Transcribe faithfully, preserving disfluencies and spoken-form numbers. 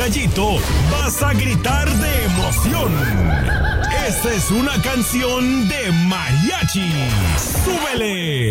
caballito, vas a gritar de emoción. Esta es una canción de mariachi. ¡Súbele!